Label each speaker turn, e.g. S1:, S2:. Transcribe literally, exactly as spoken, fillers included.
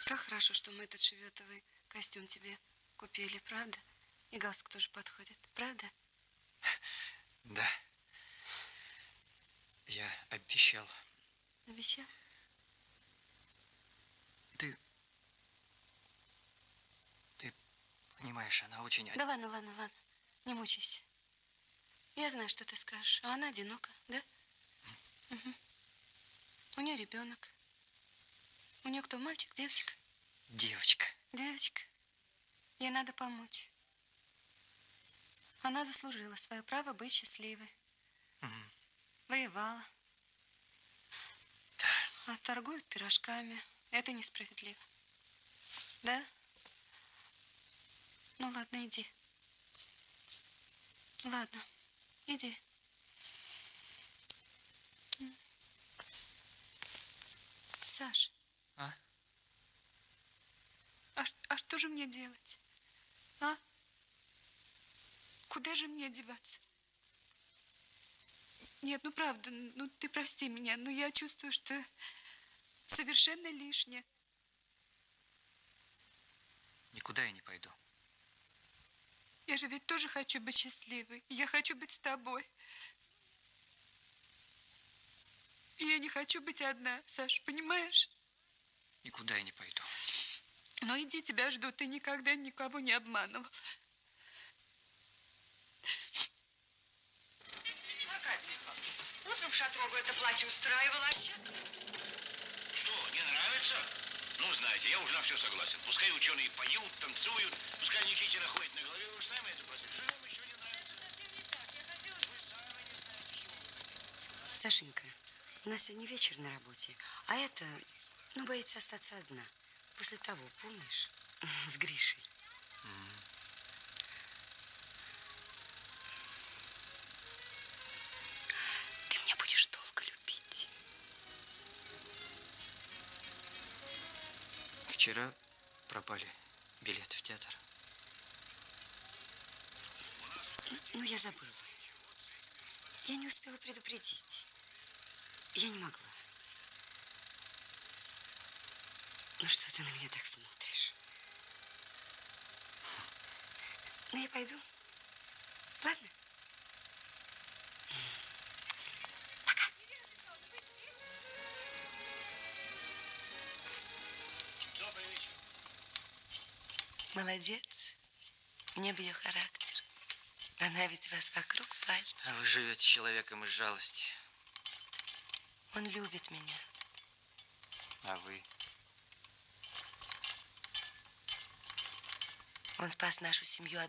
S1: Как хорошо, что мы этот шеветовый костюм тебе купили, правда? И галстук тоже подходит, правда?
S2: Да. Я обещал.
S1: Обещал?
S2: Ты... Ты понимаешь, она очень...
S1: Да ладно, ладно, ладно. Не мучайся. Я знаю, что ты скажешь. А она одинока, да? Угу. У нее ребенок. У нее кто, мальчик, девочка?
S2: Девочка.
S1: Девочка. Ей надо помочь. Она заслужила свое право быть счастливой.
S2: Угу.
S1: Воевала.
S2: Да.
S1: А торгуют пирожками. Это несправедливо. Да? Ну ладно, иди. Ладно, иди. Саш.
S2: А?
S1: А, а что же мне делать? А? Куда же мне деваться? Нет, ну правда, ну ты прости меня, но я чувствую, что совершенно лишнее.
S2: Никуда я не пойду.
S1: Я же ведь тоже хочу быть счастливой. Я хочу быть с тобой. И я не хочу быть одна, Саш, понимаешь?
S2: Никуда я не пойду.
S1: Ну иди, тебя жду. Ты никогда никого не обманывал.
S3: Утром Шатрову это платье устраивало.
S4: Что, не нравится? Ну, знаете, я уже на все согласен. Пускай ученые поют, танцуют, пускай Никитина ходит на голове, вы же сами это просили. Что вам еще не нравится?
S5: Сашенька, у нас сегодня вечер на работе, а это, ну, боится остаться одна. После того, помнишь, с Гришей.
S2: Mm.
S5: Ты меня будешь долго любить.
S2: Вчера пропали билеты в театр.
S5: Ну, я забыла. Я не успела предупредить. Я не могла. Ну, что ты на меня так смотришь? Ну, я пойду. Ладно? Пока.
S4: Добрый вечер.
S5: Молодец. Мне бы ее характер. Она ведь вас вокруг пальца.
S2: А вы живете с человеком из жалости.
S5: Он любит меня.
S2: А вы?
S5: Он спас нашу семью от